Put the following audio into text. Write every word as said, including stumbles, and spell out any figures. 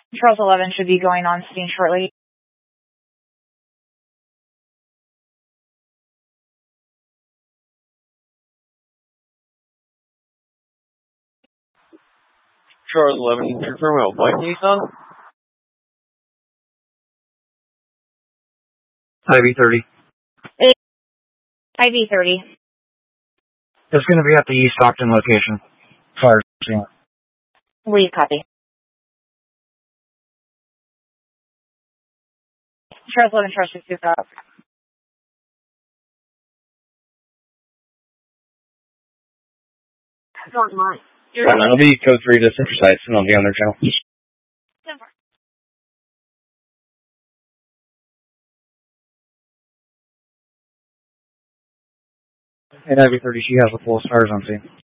Charles eleven should be going on scene shortly. Charles eleven, confirm a white Nissan? I V thirty. I V thirty. It's going to be at the East Stockton location. Fire scene. Lead copy. Charles eleven, Charles six up. Don't mind. That'll be code three to Central Sites, and I'll be on their channel. And I V thirty, she has the full stars on scene.